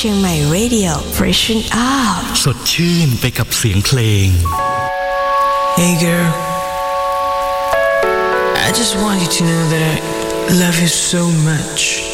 Chiang Mai Radio Freshen Out สดชื่นไปกับเสียงเพลง Hey girl, I just want you to know that I love you so much.